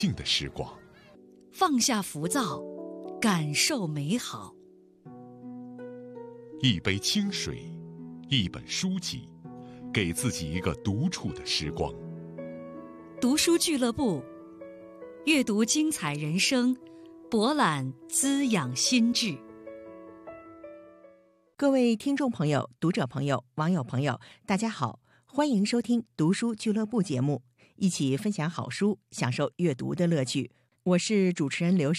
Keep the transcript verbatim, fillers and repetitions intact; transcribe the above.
静的时光， 放下浮躁，感受美好。 一杯清水，一本书籍，给自己一个独处的时光。 读书俱乐部，阅读精彩人生，博览滋养心智。 各位听众朋友、读者朋友、网友朋友，大家好，欢迎收听读书俱乐部节目，一起分享好书，享受阅读的乐趣。我是主持人刘